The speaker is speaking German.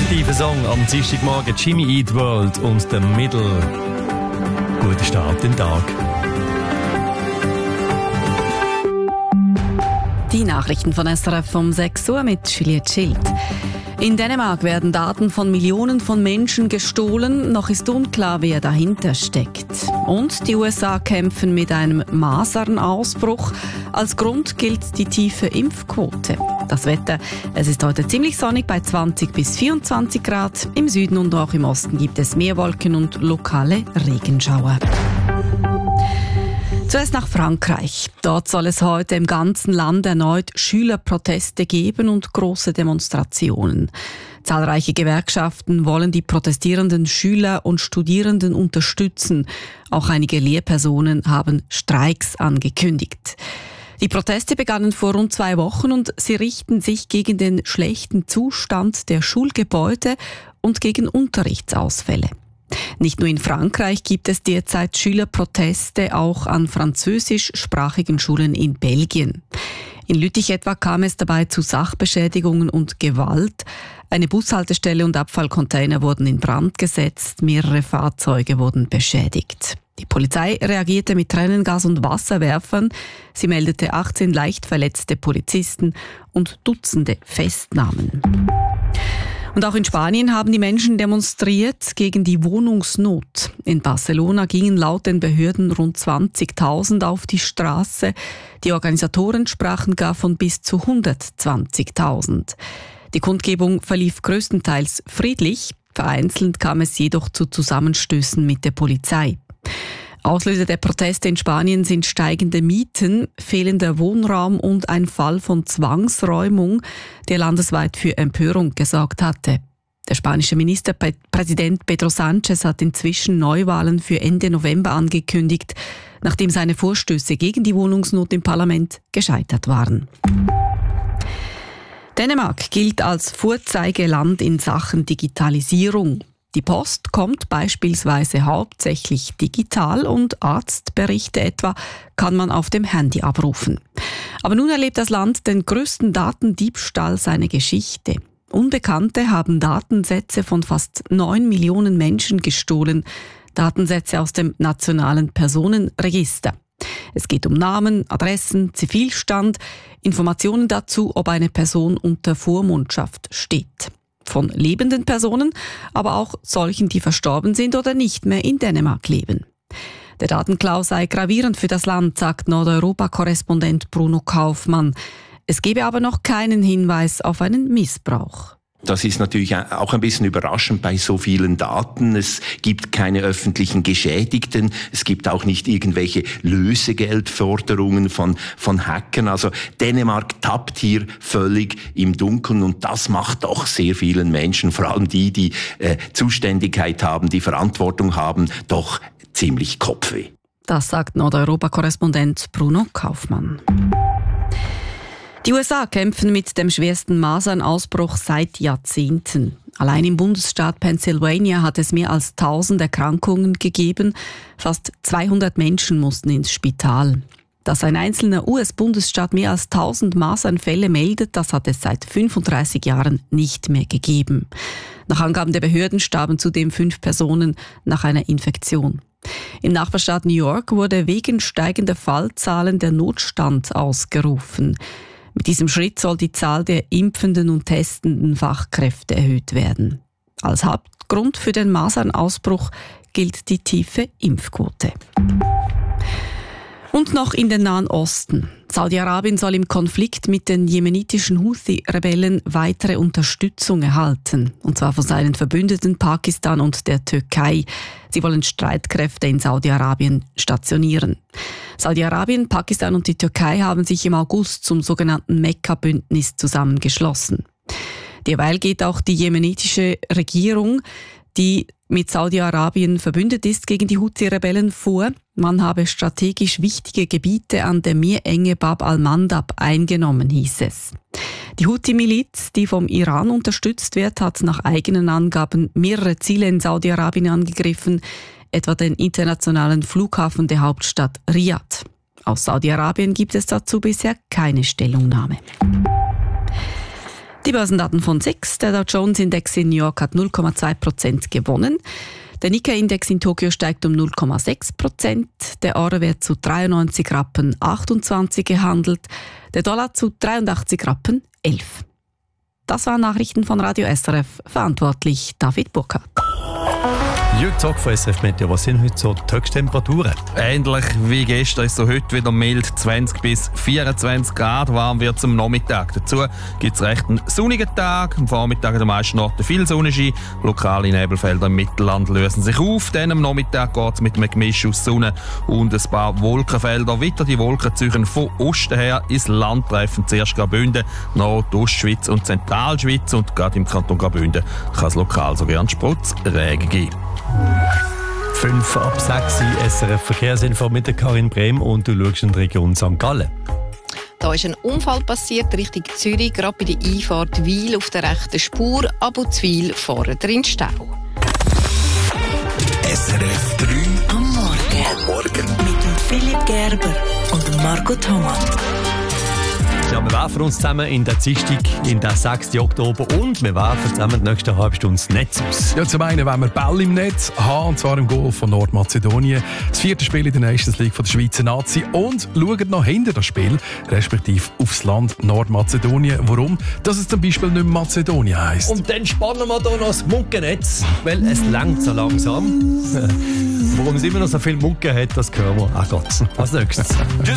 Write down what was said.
positiver Song am Dienstagmorgen, Jimmy Eat World und The Middle. Guten Start in den Tag. Die Nachrichten von SRF um 6 Uhr mit Juliette Schild. In Dänemark werden Daten von Millionen von Menschen gestohlen. Noch ist unklar, wer dahinter steckt. Und die USA kämpfen mit einem Masernausbruch. Als Grund gilt die tiefe Impfquote. Das Wetter, es ist heute ziemlich sonnig bei 20 bis 24 Grad. Im Süden und auch im Osten gibt es mehr Wolken und lokale Regenschauer. Zuerst nach Frankreich. Dort soll es heute im ganzen Land erneut Schülerproteste geben und große Demonstrationen. Zahlreiche Gewerkschaften wollen die protestierenden Schüler und Studierenden unterstützen. Auch einige Lehrpersonen haben Streiks angekündigt. Die Proteste begannen vor rund 2 Wochen und sie richten sich gegen den schlechten Zustand der Schulgebäude und gegen Unterrichtsausfälle. Nicht nur in Frankreich gibt es derzeit Schülerproteste, auch an französischsprachigen Schulen in Belgien. In Lüttich etwa kam es dabei zu Sachbeschädigungen und Gewalt. Eine Bushaltestelle und Abfallcontainer wurden in Brand gesetzt, mehrere Fahrzeuge wurden beschädigt. Die Polizei reagierte mit Tränengas und Wasserwerfern. Sie meldete 18 leicht verletzte Polizisten und Dutzende Festnahmen. Und auch in Spanien haben die Menschen demonstriert gegen die Wohnungsnot. In Barcelona gingen laut den Behörden rund 20.000 auf die Straße. Die Organisatoren sprachen gar von bis zu 120.000. Die Kundgebung verlief größtenteils friedlich. Vereinzelt kam es jedoch zu Zusammenstößen mit der Polizei. Auslöser der Proteste in Spanien sind steigende Mieten, fehlender Wohnraum und ein Fall von Zwangsräumung, der landesweit für Empörung gesorgt hatte. Der spanische Ministerpräsident Pedro Sánchez hat inzwischen Neuwahlen für Ende November angekündigt, nachdem seine Vorstöße gegen die Wohnungsnot im Parlament gescheitert waren. Dänemark gilt als Vorzeigeland in Sachen Digitalisierung. Die Post kommt beispielsweise hauptsächlich digital und Arztberichte etwa kann man auf dem Handy abrufen. Aber nun erlebt das Land den größten Datendiebstahl seiner Geschichte. Unbekannte haben Datensätze von fast 9 Millionen Menschen gestohlen, Datensätze aus dem nationalen Personenregister. Es geht um Namen, Adressen, Zivilstand, Informationen dazu, ob eine Person unter Vormundschaft steht. Von lebenden Personen, aber auch solchen, die verstorben sind oder nicht mehr in Dänemark leben. Der Datenklau sei gravierend für das Land, sagt Nordeuropa-Korrespondent Bruno Kaufmann. Es gebe aber noch keinen Hinweis auf einen Missbrauch. Das ist natürlich auch ein bisschen überraschend bei so vielen Daten. Es gibt keine öffentlichen Geschädigten. Es gibt auch nicht irgendwelche Lösegeldforderungen von Hackern. Also Dänemark tappt hier völlig im Dunkeln und das macht doch sehr vielen Menschen, vor allem die Zuständigkeit haben, die Verantwortung haben, doch ziemlich Kopfweh. Das sagt Nordeuropa-Korrespondent Bruno Kaufmann. Die USA kämpfen mit dem schwersten Masernausbruch seit Jahrzehnten. Allein im Bundesstaat Pennsylvania hat es mehr als 1000 Erkrankungen gegeben. Fast 200 Menschen mussten ins Spital. Dass ein einzelner US-Bundesstaat mehr als 1000 Masernfälle meldet, das hat es seit 35 Jahren nicht mehr gegeben. Nach Angaben der Behörden starben zudem 5 Personen nach einer Infektion. Im Nachbarstaat New York wurde wegen steigender Fallzahlen der Notstand ausgerufen. Mit diesem Schritt soll die Zahl der impfenden und testenden Fachkräfte erhöht werden. Als Hauptgrund für den Masernausbruch gilt die tiefe Impfquote. Und noch in den Nahen Osten. Saudi-Arabien soll im Konflikt mit den jemenitischen Houthi-Rebellen weitere Unterstützung erhalten. Und zwar von seinen Verbündeten Pakistan und der Türkei. Sie wollen Streitkräfte in Saudi-Arabien stationieren. Saudi-Arabien, Pakistan und die Türkei haben sich im August zum sogenannten Mekka-Bündnis zusammengeschlossen. Derweil geht auch die jemenitische Regierung, die mit Saudi-Arabien verbündet ist, gegen die Houthi-Rebellen vor. Man habe strategisch wichtige Gebiete an der Meerenge Bab al-Mandab eingenommen, hieß es. Die Houthi-Miliz, die vom Iran unterstützt wird, hat nach eigenen Angaben mehrere Ziele in Saudi-Arabien angegriffen, etwa den internationalen Flughafen der Hauptstadt Riad. Aus Saudi-Arabien gibt es dazu bisher keine Stellungnahme. Die Börsendaten von SIX. Der Dow Jones Index in New York hat 0,2% gewonnen. Der Nikkei-Index in Tokio steigt um 0,6%. Der Euro wird zu 93,28 Rappen gehandelt. Der Dollar zu 83,11 Rappen. Das waren Nachrichten von Radio SRF. Verantwortlich David Burkhardt. Jürg Zock von SRF Meteo, was sind heute so die Höchsttemperaturen? Ähnlich wie gestern ist es heute wieder mild, 20 bis 24 Grad, warm wird es am Nachmittag. Dazu gibt es recht einen sonnigen Tag, am Vormittag an den meisten Orten viel Sonnenschein, lokale Nebelfelder im Mittelland lösen sich auf, dann am Nachmittag geht es mit einem Gemisch aus Sonne und ein paar Wolkenfelder weiter. Die Wolken ziehen von Osten her ins Land, treffen zuerst Graubünden, Nordostschweiz und Zentralschweiz und gerade im Kanton Graubünden kann es lokal sogar einen Sprotzregen geben. 5 ab 6 SRF Verkehrsinfo mit der Karin Brehm und du schaust in die Region St. Gallen. Da ist ein Unfall passiert Richtung Zürich, gerade bei der Einfahrt Wil auf der rechten Spur, Abuzwil fahren drin Stau. SRF 3 am Morgen. Mit dem Philipp Gerber und dem Marco Thomas. Ja, wir werfen uns zusammen in der Dienstag, in den 6. Oktober und wir werfen zusammen die nächste halbe Stunde das Netz aus. Ja, zum einen wollen wir Ball im Netz haben, und zwar im Goal von Nordmazedonien. Das 4. Spiel in der Nations League von der Schweizer Nazi. Und schauen noch hinter das Spiel, respektive aufs Land Nordmazedonien. Warum? Dass es zum Beispiel nicht mehr Mazedonien heisst. Und dann spannen wir hier noch das Muckennetz, weil es langt so langsam. Warum es immer noch so viel Mucke hat, das hören wir. Ach Gott, als nächstes.